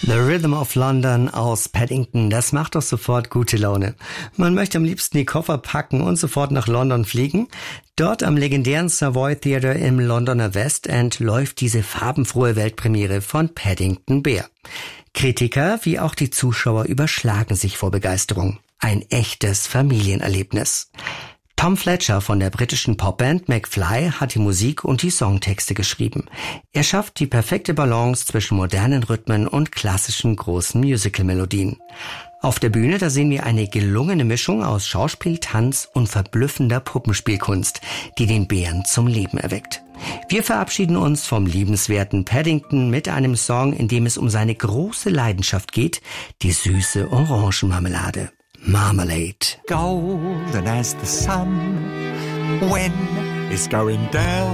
The Rhythm of London aus Paddington, das macht doch sofort gute Laune. Man möchte am liebsten die Koffer packen und sofort nach London fliegen. Dort am legendären Savoy Theatre im Londoner West End läuft diese farbenfrohe Weltpremiere von Paddington Bear. Kritiker wie auch die Zuschauer überschlagen sich vor Begeisterung. Ein echtes Familienerlebnis. Tom Fletcher von der britischen Popband McFly hat die Musik und die Songtexte geschrieben. Er schafft die perfekte Balance zwischen modernen Rhythmen und klassischen großen Musical-Melodien. Auf der Bühne, da sehen wir eine gelungene Mischung aus Schauspiel, Tanz und verblüffender Puppenspielkunst, die den Bären zum Leben erweckt. Wir verabschieden uns vom liebenswerten Paddington mit einem Song, in dem es um seine große Leidenschaft geht, die süße Orangenmarmelade. Marmalade. Golden as the sun when it's going down.